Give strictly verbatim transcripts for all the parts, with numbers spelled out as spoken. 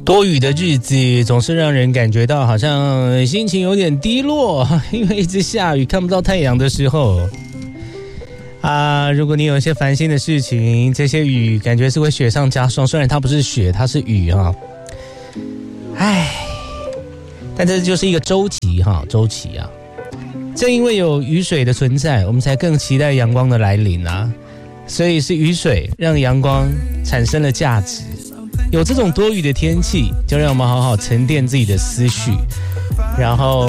多雨的日子总是让人感觉到好像心情有点低落，因为一直下雨看不到太阳的时候啊，如果你有一些烦心的事情，这些雨感觉是会雪上加霜，虽然它不是雪，它是雨哈。唉，但这就是一个周期哈，周期啊。正因为有雨水的存在，我们才更期待阳光的来临啊。所以是雨水让阳光产生了价值。有这种多雨的天气，就让我们好好沉淀自己的思绪，然后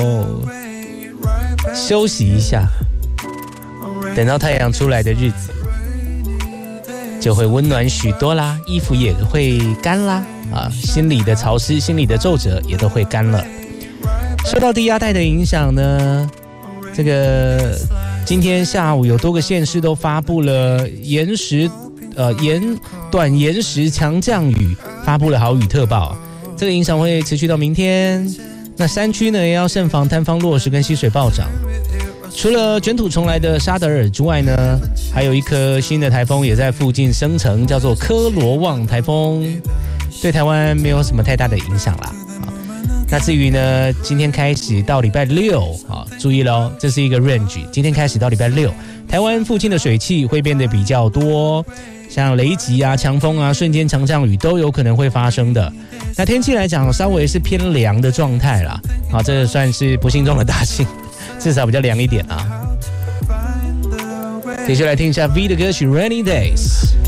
休息一下，等到太阳出来的日子就会温暖许多啦，衣服也会干啦啊，心里的潮湿，心里的皱褶也都会干了。受到低压带的影响呢，这个今天下午有多个县市都发布了延时呃延短延时强降雨，发布了豪雨特报，这个影响会持续到明天。那山区呢也要慎防坍方落石跟溪水暴涨。除了卷土重来的沙德尔之外呢，还有一颗新的台风也在附近生成，叫做科罗旺台风，对台湾没有什么太大的影响啦。那至于呢，今天开始到礼拜六啊，注意咯，这是一个 range， 今天开始到礼拜六，台湾附近的水汽会变得比较多，像雷击啊、强风啊、瞬间强降雨都有可能会发生的。那天气来讲，稍微是偏凉的状态啦，啊，这算是不幸中的大幸，至少比较凉一点啊。接下来听一下 V 的歌曲《Rainy Days》。